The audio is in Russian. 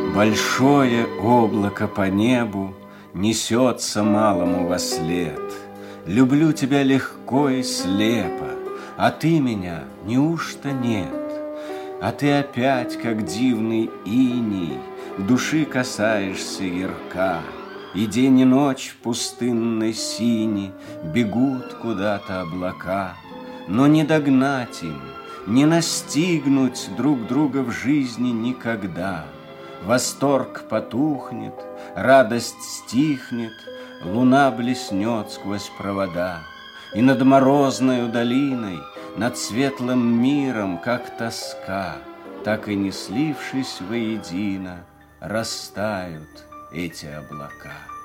Большое облако по небу несется малому вослед. Люблю тебя легко и слепо, а ты меня неужто нет? А ты опять, как дивный иней, души касаешься ярка, и день и ночь в пустынной сине бегут куда-то облака. Но не догнать им, не настигнуть друг друга в жизни никогда. Восторг потухнет, радость стихнет, луна блеснет сквозь провода, и над морозною долиной, над светлым миром, как тоска, так и не слившись воедино, растают эти облака.